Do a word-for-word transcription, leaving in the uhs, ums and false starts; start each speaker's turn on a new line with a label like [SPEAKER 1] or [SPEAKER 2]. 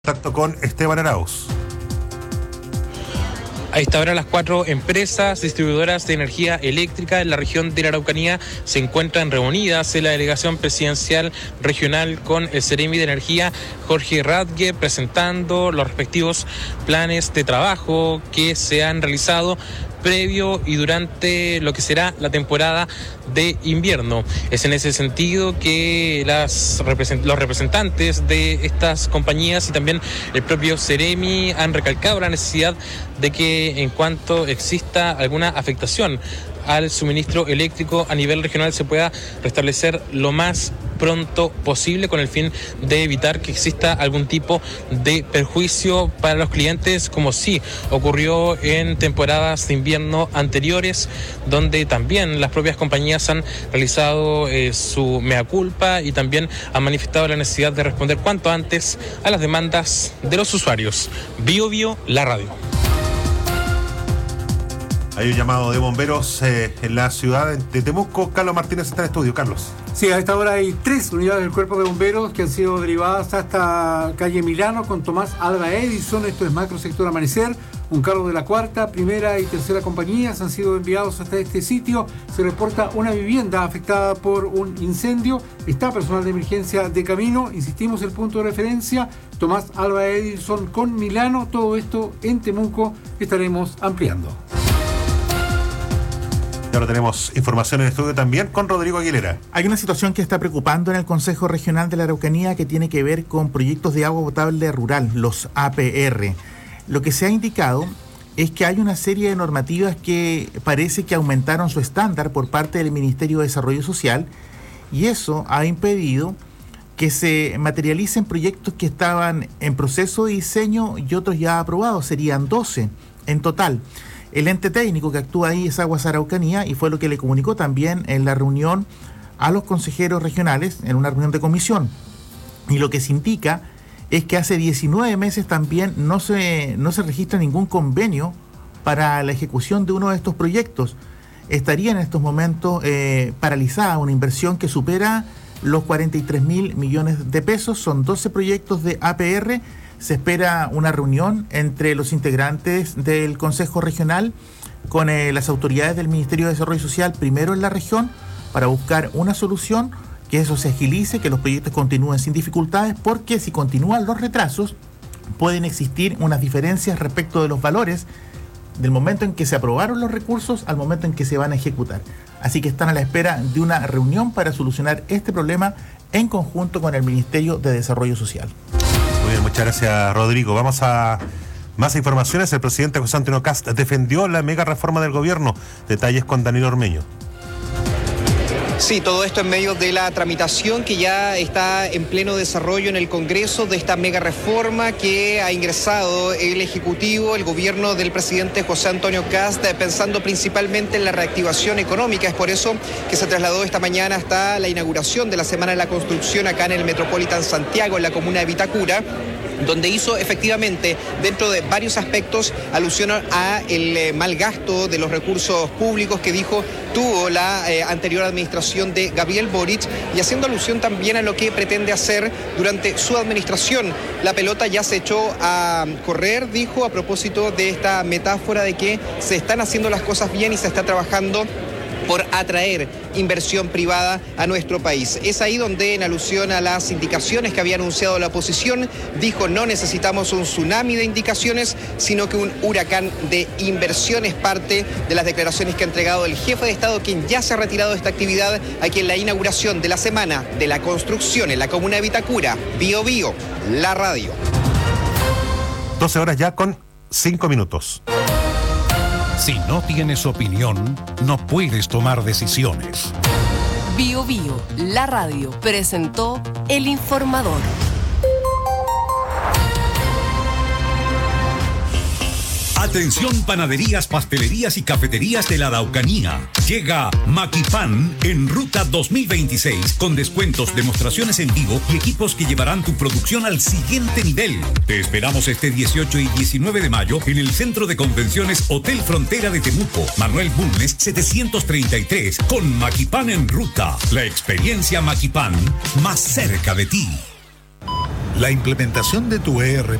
[SPEAKER 1] Contacto con Esteban Arauz.
[SPEAKER 2] A esta hora, las cuatro empresas distribuidoras de energía eléctrica en la región de la Araucanía se encuentran reunidas en la delegación presidencial regional con el Seremi de Energía, Jorge Radgue, presentando los respectivos planes de trabajo que se han realizado previo y durante lo que será la temporada de invierno. Es en ese sentido que las los representantes de estas compañías y también el propio Seremi han recalcado la necesidad de que en cuanto exista alguna afectación al suministro eléctrico a nivel regional se pueda restablecer lo más pronto posible con el fin de evitar que exista algún tipo de perjuicio para los clientes, como sí ocurrió en temporadas de invierno anteriores, donde también las propias compañías han realizado eh, su mea culpa y también han manifestado la necesidad de responder cuanto antes a las demandas de los usuarios. Bio Bio, la radio.
[SPEAKER 1] Hay un llamado de bomberos eh, en la ciudad de Temuco. Carlos Martínez está en estudio. Carlos.
[SPEAKER 3] Sí, a esta hora hay tres unidades del cuerpo de bomberos que han sido derivadas hasta calle Milano con Tomás Alba Edison. Esto es macro sector Amanecer. Un carro de la cuarta, primera y tercera compañías han sido enviados hasta este sitio. Se reporta una vivienda afectada por un incendio. Está personal de emergencia de camino. Insistimos, el punto de referencia, Tomás Alba Edison con Milano. Todo esto en Temuco estaremos ampliando.
[SPEAKER 1] Y ahora tenemos información en estudio también con Rodrigo Aguilera.
[SPEAKER 4] Hay una situación que está preocupando en el Consejo Regional de la Araucanía que tiene que ver con proyectos de agua potable rural, los A P R. Lo que se ha indicado es que hay una serie de normativas que parece que aumentaron su estándar por parte del Ministerio de Desarrollo Social y eso ha impedido que se materialicen proyectos que estaban en proceso de diseño y otros ya aprobados. Serían doce en total. El ente técnico que actúa ahí es Aguas Araucanía y fue lo que le comunicó también en la reunión a los consejeros regionales, en una reunión de comisión. Y lo que se indica es que hace diecinueve meses también no se, no se registra ningún convenio para la ejecución de uno de estos proyectos. Estaría en estos momentos eh, paralizada una inversión que supera los cuarenta y tres mil millones de pesos. Son doce proyectos de A P R. Se espera una reunión entre los integrantes del Consejo Regional con eh, las autoridades del Ministerio de Desarrollo Social, primero en la región, para buscar una solución, que eso se agilice, que los proyectos continúen sin dificultades, porque si continúan los retrasos, pueden existir unas diferencias respecto de los valores del momento en que se aprobaron los recursos al momento en que se van a ejecutar. Así que están a la espera de una reunión para solucionar este problema en conjunto con el Ministerio de Desarrollo Social.
[SPEAKER 1] Muy bien, muchas gracias, Rodrigo. Vamos a más informaciones. El presidente José Antonio Kast defendió la mega reforma del gobierno. Detalles con Danilo Ormeño.
[SPEAKER 5] Sí, todo esto en medio de la tramitación que ya está en pleno desarrollo en el Congreso de esta mega reforma que ha ingresado el Ejecutivo, el gobierno del presidente José Antonio Kast, pensando principalmente en la reactivación económica. Es por eso que se trasladó esta mañana hasta la inauguración de la Semana de la Construcción acá en el Metropolitan Santiago, en la comuna de Vitacura, donde hizo efectivamente, dentro de varios aspectos, alusión a el eh, mal gasto de los recursos públicos que dijo tuvo la eh, anterior administración de Gabriel Boric, y haciendo alusión también a lo que pretende hacer durante su administración. La pelota ya se echó a correr, dijo, a propósito de esta metáfora de que se están haciendo las cosas bien y se está trabajando por atraer inversión privada a nuestro país. Es ahí donde, en alusión a las indicaciones que había anunciado la oposición, dijo: no necesitamos un tsunami de indicaciones, sino que un huracán de inversiones. Parte de las declaraciones que ha entregado el jefe de Estado, quien ya se ha retirado de esta actividad aquí en la inauguración de la Semana de la Construcción en la comuna de Vitacura. Bio Bio, la radio.
[SPEAKER 1] doce horas ya con cinco minutos.
[SPEAKER 6] Si no tienes opinión, no puedes tomar decisiones.
[SPEAKER 7] Bio Bio, la radio, presentó El Informador.
[SPEAKER 6] Atención, panaderías, pastelerías y cafeterías de la Araucanía. Llega Maquipan en Ruta dos mil veintiséis con descuentos, demostraciones en vivo y equipos que llevarán tu producción al siguiente nivel. Te esperamos este dieciocho y diecinueve de mayo en el Centro de Convenciones Hotel Frontera de Temuco, Manuel Bulnes setecientos treinta y tres, con Maquipan en Ruta. La experiencia Maquipan más cerca de ti.
[SPEAKER 8] La implementación de tu E R